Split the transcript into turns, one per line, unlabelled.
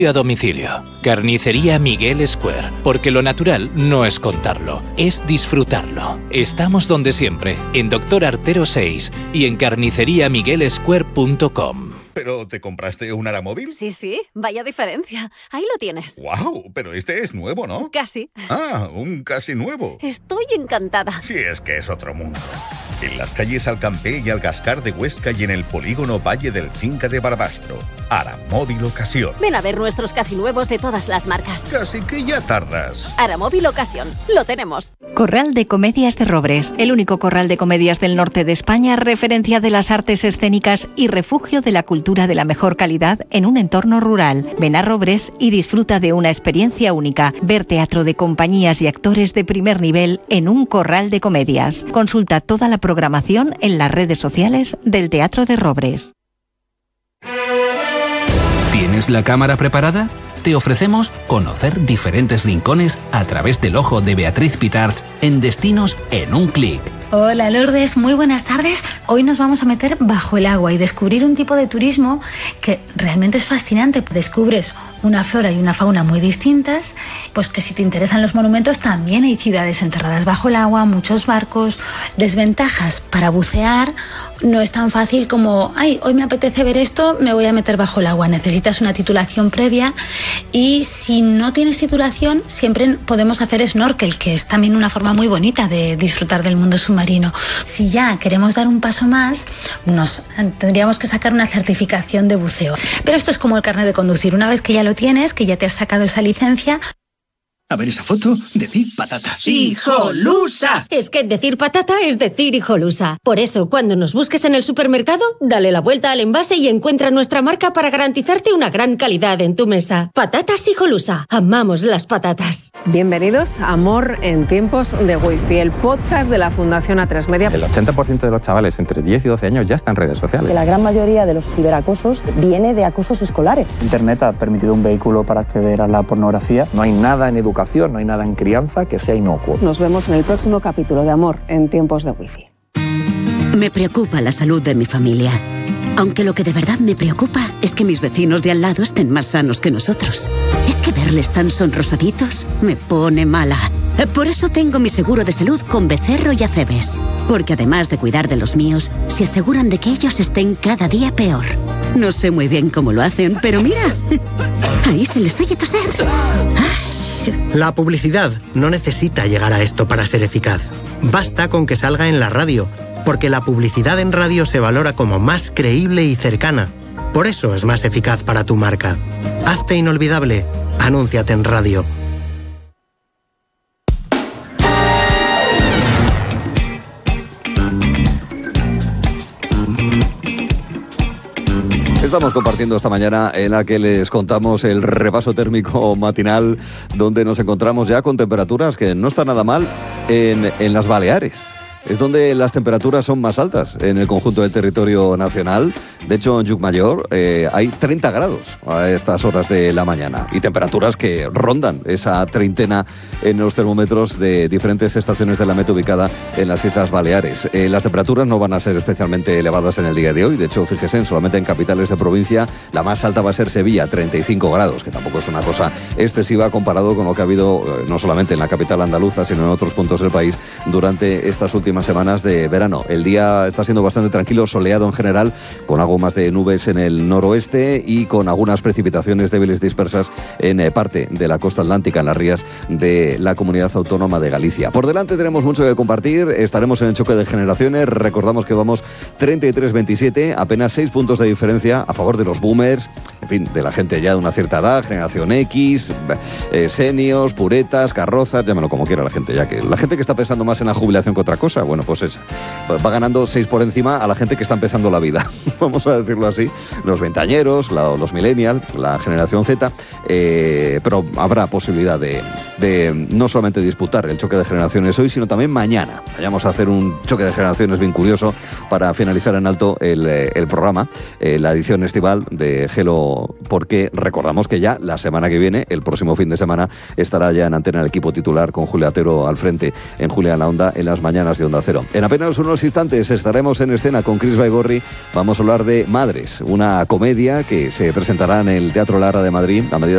A domicilio. Carnicería Miguel Square. Porque lo natural no es contarlo, es disfrutarlo. Estamos donde siempre, en Doctor Artero 6 y en carniceriamiguelsquare.com.
¿Pero te compraste un Aramóvil?
Sí, vaya diferencia. Ahí lo tienes.
¡Guau! Pero este es nuevo, ¿no?
Casi.
Ah, un casi nuevo.
Estoy encantada.
Sí, es que es otro mundo. En las calles Alcampé y Algascar de Huesca y en el polígono Valle del Cinca de Barbastro. Aramóvil Ocasión.
Ven a ver nuestros casi nuevos de todas las marcas.
Casi que ya tardas.
Aramóvil Ocasión. Lo tenemos.
Corral de Comedias de Robres. El único corral de comedias del norte de España, referencia de las artes escénicas y refugio de la cultura de la mejor calidad en un entorno rural. Ven a Robres y disfruta de una experiencia única. Ver teatro de compañías y actores de primer nivel en un corral de comedias. Consulta toda la programación en las redes sociales del Teatro de Robres.
¿Tienes la cámara preparada? Te ofrecemos conocer diferentes rincones a través del ojo de Beatriz Pitarch en Destinos en un clic.
Hola Lourdes, muy buenas tardes. Hoy nos vamos a meter bajo el agua y descubrir un tipo de turismo que realmente es fascinante. Descubres una flora y una fauna muy distintas, pues que si te interesan los monumentos también hay ciudades enterradas bajo el agua, muchos barcos. Desventajas para bucear, no es tan fácil como, hoy me apetece ver esto, me voy a meter bajo el agua. Necesitas una titulación previa y si no tienes titulación siempre podemos hacer snorkel, que es también una forma muy bonita de disfrutar del mundo submarino. Si ya queremos dar un paso más, tendríamos que sacar una certificación de buceo. Pero esto es como el carnet de conducir. Una vez que ya lo tienes, que ya te has sacado esa licencia...
A ver esa foto, decir patata.
¡Hijolusa! Es que decir patata es decir hijolusa. Por eso, cuando nos busques en el supermercado, dale la vuelta al envase y encuentra nuestra marca para garantizarte una gran calidad en tu mesa. Patatas Hijolusa. Amamos las patatas.
Bienvenidos a Amor en tiempos de Wi-Fi, el podcast de la Fundación A3 Media.
El 80% de los chavales entre 10 y 12 años ya están en redes sociales.
Que la gran mayoría de los ciberacosos viene de acosos escolares.
Internet ha permitido un vehículo para acceder a la pornografía.
No hay nada en educación, no hay nada en crianza que sea inocuo.
Nos vemos en el próximo capítulo de Amor en tiempos de Wi-Fi.
Me preocupa la salud de mi familia. Aunque lo que de verdad me preocupa es que mis vecinos de al lado estén más sanos que nosotros. Es que verles tan sonrosaditos me pone mala. Por eso tengo mi seguro de salud con Becerro y Acebes. Porque además de cuidar de los míos, se aseguran de que ellos estén cada día peor. No sé muy bien cómo lo hacen, pero mira, ahí se les oye toser.
La publicidad no necesita llegar a esto para ser eficaz. Basta con que salga en la radio, porque la publicidad en radio se valora como más creíble y cercana. Por eso es más eficaz para tu marca. Hazte inolvidable. Anúnciate en radio.
Estamos compartiendo esta mañana en la que les contamos el repaso térmico matinal, donde nos encontramos ya con temperaturas que no están nada mal en las Baleares. Es donde las temperaturas son más altas en el conjunto del territorio nacional. De hecho, en Llucmajor hay 30 grados a estas horas de la mañana y temperaturas que rondan esa treintena en los termómetros de diferentes estaciones de la meta ubicada en las Islas Baleares. Las temperaturas no van a ser especialmente elevadas en el día de hoy. De hecho, fíjese, solamente en capitales de provincia la más alta va a ser Sevilla, 35 grados, que tampoco es una cosa excesiva comparado con lo que ha habido no solamente en la capital andaluza, sino en otros puntos del país durante estas últimas semanas de verano. El día está siendo bastante tranquilo, soleado en general, con algo más de nubes en el noroeste y con algunas precipitaciones débiles dispersas en parte de la costa atlántica, en las rías de la Comunidad Autónoma de Galicia. Por delante tenemos mucho que compartir, estaremos en el choque de generaciones, recordamos que vamos 33-27, apenas 6 puntos de diferencia a favor de los boomers, en fin, de la gente ya de una cierta edad, generación X, seniors, puretas, carrozas, llámalo como quiera la gente, ya que la gente que está pensando más en la jubilación que otra cosa, bueno, pues esa va ganando 6 por encima a la gente que está empezando la vida, vamos a decirlo así, los veintañeros, los millennials, la generación Z, pero habrá posibilidad de no solamente disputar el choque de generaciones hoy, sino también mañana. Vayamos a hacer un choque de generaciones bien curioso para finalizar en alto el programa, la edición estival de Gelo, porque recordamos que ya la semana que viene, el próximo fin de semana, estará ya en antena el equipo titular con Julia Otero al frente en Julia en la Onda en las mañanas de Onda Cero. En apenas unos instantes estaremos en escena con Chris Baigorri. Vamos a hablar de Madres, una comedia que se presentará en el Teatro Lara de Madrid a medida